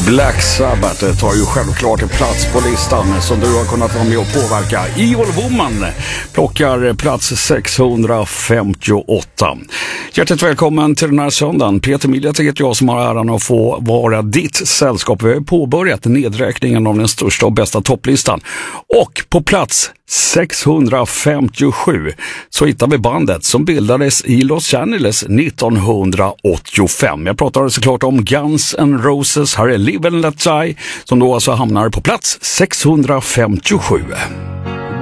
Black Sabbath tar ju självklart plats på listan som du har kunnat vara med och påverka. Evil Woman plockar plats 658. Hjärtligt välkommen till den här söndagen. Peter Millet heter jag som har äran att få vara ditt sällskap. Vi har påbörjat nedräkningen av den största och bästa topplistan. Och på plats 657 så hittar vi bandet som bildades i Los Angeles 1985. Jag pratar såklart om Guns N' Roses. Här är Live and Let Die som då alltså hamnar på plats 657.